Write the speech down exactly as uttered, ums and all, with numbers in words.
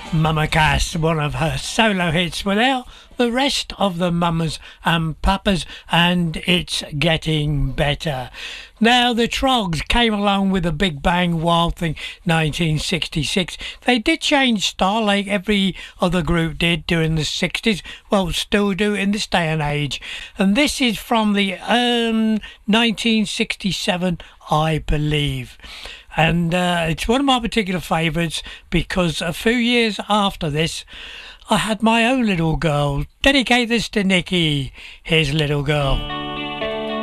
Mama Cass, one of her solo hits without the rest of the mamas and papas, and it's getting better. Now, the Troggs came along with the Big Bang Wild Thing nineteen sixty-six. They did change style like every other group did during the sixties, well, still do in this day and age. And this is from the um, nineteen sixty-seven, I believe. And uh, it's one of my particular favourites because a few years after this, I had my own little girl. Dedicate this to Nikki, his little girl.